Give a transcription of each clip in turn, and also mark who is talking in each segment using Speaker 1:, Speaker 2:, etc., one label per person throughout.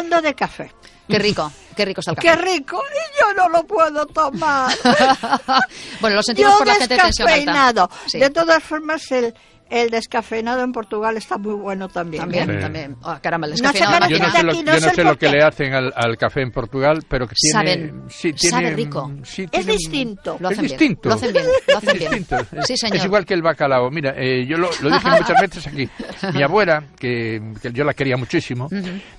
Speaker 1: hablando de café.
Speaker 2: Qué rico está el café.
Speaker 1: ¡Qué rico! Y yo no lo puedo tomar.
Speaker 2: Bueno, lo sentimos por la gente de tensión alta.
Speaker 1: Descafeinado.
Speaker 2: Sí.
Speaker 1: De todas formas, el descafeinado en Portugal está muy bueno también.
Speaker 2: También. Oh, caramba, el
Speaker 1: No sé
Speaker 2: descafeinado.
Speaker 1: qué
Speaker 2: máquina.
Speaker 1: aquí,
Speaker 3: Yo no sé lo
Speaker 1: por
Speaker 3: que
Speaker 1: qué.
Speaker 3: le hacen al café en Portugal, pero que tiene...
Speaker 2: Sabe rico.
Speaker 3: Sí,
Speaker 1: Es
Speaker 3: tiene
Speaker 1: distinto.
Speaker 2: Lo
Speaker 3: Es
Speaker 2: hacen bien.
Speaker 3: distinto.
Speaker 2: Lo hacen bien. Lo hacen
Speaker 3: Es
Speaker 2: bien.
Speaker 3: distinto.
Speaker 2: Sí, señor.
Speaker 3: Es igual que el bacalao. Mira, yo lo dije muchas veces aquí. Mi abuela, que yo la quería muchísimo,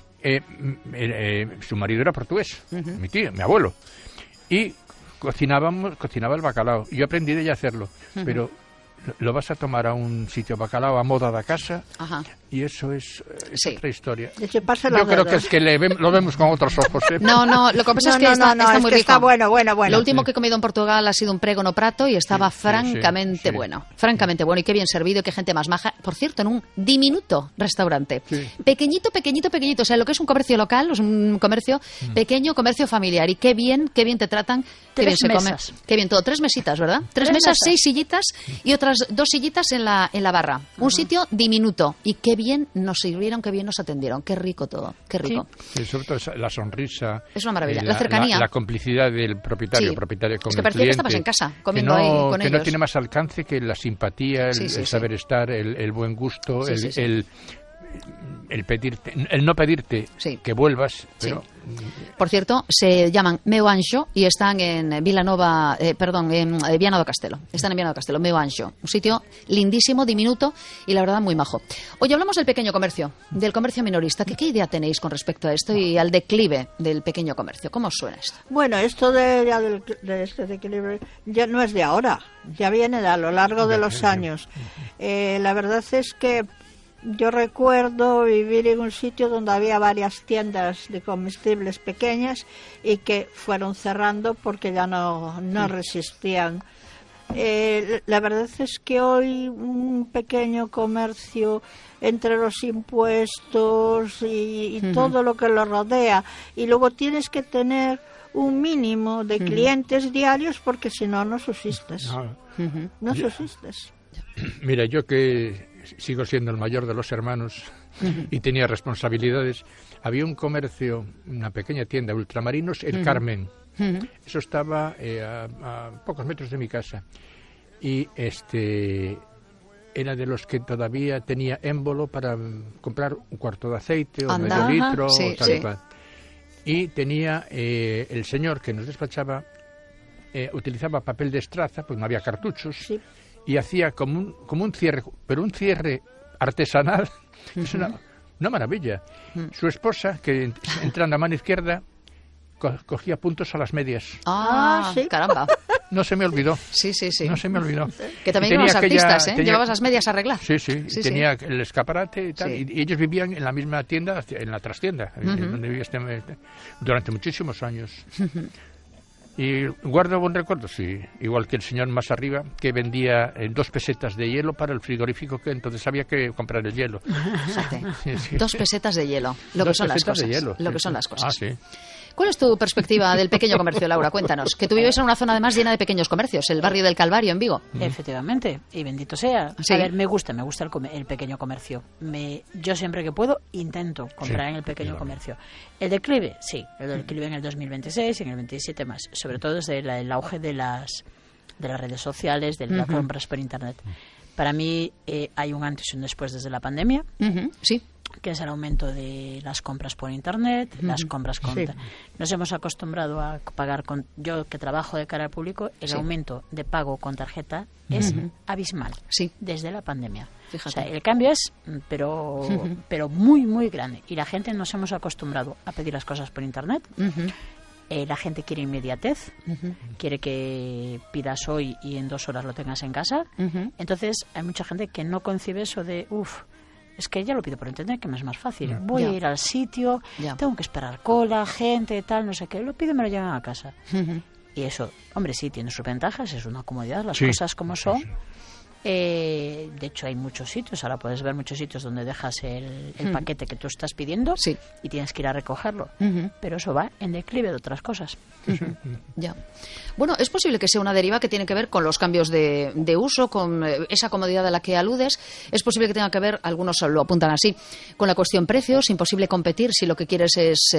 Speaker 3: su marido era portugués, mi tío, mi abuelo. Y cocinaba el bacalao. Yo aprendí de ella a hacerlo, pero lo vas a tomar a un sitio bacalao a moda de casa.
Speaker 2: Ajá.
Speaker 3: Y eso es
Speaker 2: Sí.
Speaker 3: otra historia.
Speaker 1: De hecho, pasa
Speaker 3: Yo creo que es que lo vemos con otros ojos.
Speaker 2: No, lo que pasa es que está
Speaker 1: es
Speaker 2: muy
Speaker 1: que
Speaker 2: rico.
Speaker 1: está bueno.
Speaker 2: Lo último que he comido en Portugal ha sido un prego prato y estaba francamente
Speaker 3: sí.
Speaker 2: bueno. Francamente bueno y qué bien servido y qué gente más maja. Por cierto, en un diminuto restaurante.
Speaker 3: Sí.
Speaker 2: Pequeñito. O sea, lo que es un comercio local, es un comercio pequeño, comercio familiar. Y qué bien te tratan, qué bien se come.
Speaker 4: mesas.
Speaker 2: Qué bien todo. 3 mesitas, ¿verdad? 3 mesas, 6 sillitas y otras 2 sillitas en la barra. Un sitio diminuto. Y qué bien nos sirvieron, qué bien nos atendieron. Qué rico todo, qué rico.
Speaker 3: Y sobre todo la sonrisa.
Speaker 2: Es una maravilla. La cercanía.
Speaker 3: La complicidad del propietario,
Speaker 2: Sí.
Speaker 3: propietario con
Speaker 2: Es que
Speaker 3: el
Speaker 2: parecía que
Speaker 3: cliente.
Speaker 2: estabas en casa, comiendo
Speaker 3: que
Speaker 2: ahí con
Speaker 3: que no
Speaker 2: ellos.
Speaker 3: tiene más alcance que la simpatía,
Speaker 2: Sí,
Speaker 3: el saber estar, el buen gusto,
Speaker 2: Sí, sí.
Speaker 3: el pedirte, el no pedirte
Speaker 2: Sí.
Speaker 3: que vuelvas, pero
Speaker 2: Por cierto, se llaman Meu Anxo y están en Vilanova, en Viana do Castelo. Están en Viana do Castelo, Meu Anxo. Un sitio lindísimo, diminuto y la verdad muy majo. Hoy hablamos del pequeño comercio, del comercio minorista. ¿Qué idea tenéis con respecto a esto y al declive del pequeño comercio? ¿Cómo os suena esto?
Speaker 1: Bueno, esto de este declive ya no es de ahora, ya viene de a lo largo de los años. La verdad es que yo recuerdo vivir en un sitio donde había varias tiendas de comestibles pequeñas y que fueron cerrando porque ya no resistían. La verdad es que hoy un pequeño comercio entre los impuestos y todo lo que lo rodea, y luego tienes que tener un mínimo de clientes diarios porque si no, no subsistes. No subsistes.
Speaker 3: mira, yo que sigo siendo el mayor de los hermanos y tenía responsabilidades, había un comercio, una pequeña tienda, Ultramarinos, el Carmen. Eso estaba a pocos metros de mi casa. Y era de los que todavía tenía émbolo para comprar un cuarto de aceite o
Speaker 2: Anda,
Speaker 3: medio litro
Speaker 2: sí,
Speaker 3: o tal y cual. Y tenía el señor que nos despachaba, utilizaba papel de estraza, pues no había cartuchos, y hacía como un cierre, pero un cierre artesanal. Es una maravilla. Su esposa, que entrando a mano izquierda, cogía puntos a las medias.
Speaker 1: Sí.
Speaker 2: Caramba.
Speaker 3: No se me olvidó.
Speaker 2: Sí.
Speaker 3: No se me olvidó.
Speaker 2: Que también
Speaker 3: Y tenía
Speaker 2: llevabas artistas, ¿eh?
Speaker 3: tenía-
Speaker 2: Llevabas las medias a arreglar.
Speaker 3: Sí. Tenía el escaparate y tal.
Speaker 2: Sí.
Speaker 3: Y ellos vivían en la misma tienda, en la trastienda, donde vivía durante muchísimos años. Y guardo buen recuerdo, sí. Igual que el señor más arriba, que vendía 2 pesetas de hielo para el frigorífico, que entonces había que comprar el hielo.
Speaker 2: Fíjate.
Speaker 3: Sí.
Speaker 2: 2 pesetas de hielo. Lo que
Speaker 3: 2
Speaker 2: son las
Speaker 3: pesetas
Speaker 2: cosas.
Speaker 3: de hielo.
Speaker 2: Lo que
Speaker 3: Sí,
Speaker 2: son
Speaker 3: sí.
Speaker 2: las cosas.
Speaker 3: Sí.
Speaker 2: ¿Cuál es tu perspectiva del pequeño comercio, Laura? Cuéntanos. Que tú vives en una zona además llena de pequeños comercios, el barrio del Calvario en Vigo.
Speaker 4: Efectivamente, y bendito sea.
Speaker 2: Sí.
Speaker 4: A ver, me gusta el pequeño comercio. Yo siempre que puedo intento comprar en el pequeño comercio. El declive, sí, el declive en el 2026 y en el 27 más, sobre todo desde el auge de las redes sociales, de las compras por internet. Para mí hay un antes y un después desde la pandemia.
Speaker 2: Sí.
Speaker 4: Que es el aumento de las compras por internet, las compras con... Nos hemos acostumbrado a pagar con... Yo que trabajo de cara al público, el aumento de pago con tarjeta es abismal desde la pandemia.
Speaker 2: Fíjate.
Speaker 4: O sea, el cambio es, pero muy, muy grande. Y la gente nos hemos acostumbrado a pedir las cosas por internet. La gente quiere inmediatez, quiere que pidas hoy y en 2 horas lo tengas en casa. Entonces hay mucha gente que no concibe eso de, es que ya lo pido por internet, que me es más fácil. Voy a ir al sitio, tengo que esperar cola, gente, tal, no sé qué. Lo pido y me lo llevan a casa. Y eso, hombre, sí, tiene sus ventajas, es una comodidad, las cosas como son. De hecho, hay muchos sitios, ahora puedes ver muchos sitios donde dejas el paquete que tú estás pidiendo y tienes que ir a recogerlo. Pero eso va en declive de otras cosas.
Speaker 2: Ya. Bueno, es posible que sea una deriva que tiene que ver con los cambios de uso, con esa comodidad a la que aludes. Es posible que tenga que ver, algunos lo apuntan así, con la cuestión precios, imposible competir si lo que quieres es